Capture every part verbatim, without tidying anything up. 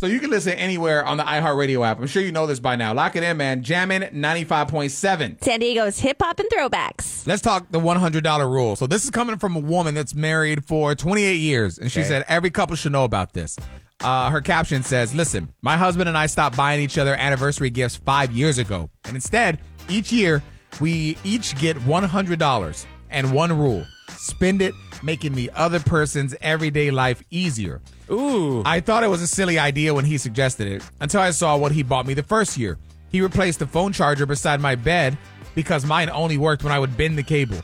So you can listen anywhere on the iHeartRadio app. I'm sure you know this by now. Lock it in, man. Jammin' ninety-five point seven. San Diego's hip-hop and throwbacks. Let's talk the one hundred dollar rule. So this is coming from a woman that's married for twenty-eight years, and she Okay. said every couple should know about this. Uh, her caption says, listen, my husband and I stopped buying each other anniversary gifts five years ago. And instead, each year, we each get one hundred dollars. And one rule, spend it making the other person's everyday life easier. Ooh. I thought it was a silly idea when he suggested it until I saw what he bought me the first year. He replaced the phone charger beside my bed because mine only worked when I would bend the cable.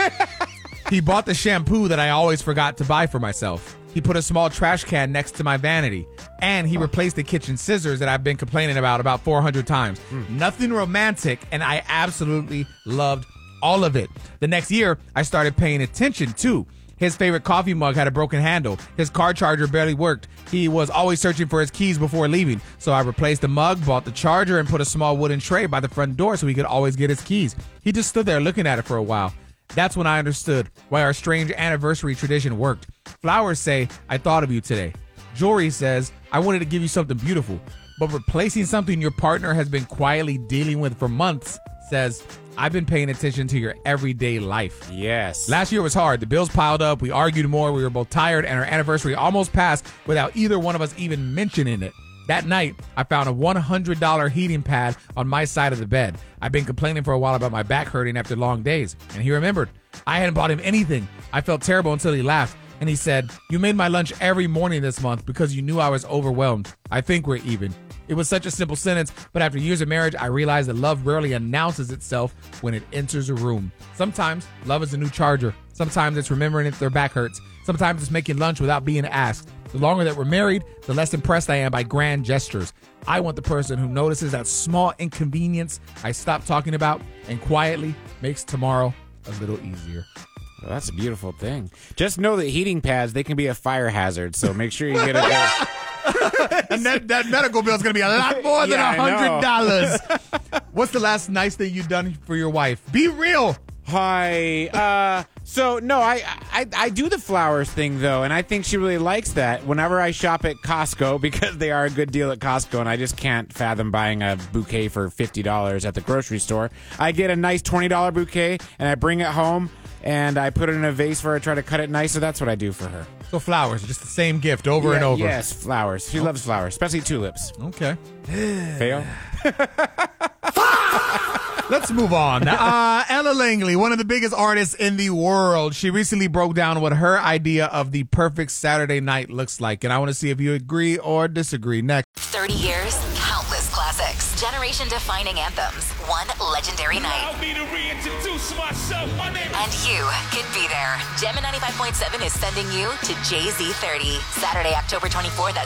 He bought the shampoo that I always forgot to buy for myself. He put a small trash can next to my vanity. And he replaced the kitchen scissors that I've been complaining about about four hundred times. Mm. Nothing romantic, and I absolutely loved all of it. The next year, I started paying attention, too. His favorite coffee mug had a broken handle. His car charger barely worked. He was always searching for his keys before leaving. So I replaced the mug, bought the charger, and put a small wooden tray by the front door so he could always get his keys. He just stood there looking at it for a while. That's when I understood why our strange anniversary tradition worked. Flowers say, I thought of you today. Jewelry says, I wanted to give you something beautiful. But replacing something your partner has been quietly dealing with for months says, I've been paying attention to your everyday life. Yes. Last year was hard. The bills piled up. We argued more. We were both tired, and our anniversary almost passed without either one of us even mentioning it. That night, I found a one hundred dollar heating pad on my side of the bed. I've been complaining for a while about my back hurting after long days, and he remembered. I hadn't bought him anything. I felt terrible until he laughed, and he said, you made my lunch every morning this month because you knew I was overwhelmed. I think we're even. It was such a simple sentence, but after years of marriage, I realized that love rarely announces itself when it enters a room. Sometimes love is a new charger. Sometimes it's remembering if their back hurts. Sometimes it's making lunch without being asked. The longer that we're married, the less impressed I am by grand gestures. I want the person who notices that small inconvenience I stopped talking about and quietly makes tomorrow a little easier. Well, that's a beautiful thing. Just know that heating pads, they can be a fire hazard, so make sure you get a good... And that, that medical bill is going to be a lot more than Yeah, I one hundred dollars. know. What's the last nice thing you've done for your wife? Be real. Hi. Uh, so, no, I, I I do the flowers thing, though, and I think she really likes that. Whenever I shop at Costco, because they are a good deal at Costco, and I just can't fathom buying a bouquet for fifty dollars at the grocery store, I get a nice twenty dollar bouquet, and I bring it home, and I put it in a vase for her, try to cut it nice, so that's what I do for her. So flowers, just the same gift over Yeah, and over. Yes, flowers. She loves flowers, especially tulips. Okay. Fail? Let's move on. Uh, Ella Langley, one of the biggest artists in the world. She recently broke down what her idea of the perfect Saturday night looks like. And I want to see if you agree or disagree. Next. thirty years, countless classics, generation-defining anthems, one legendary night. Allow me to reintroduce myself. My name And you could be there. Gemma ninety-five point seven is sending you to Jay Z thirty. Saturday, October twenty-fourth at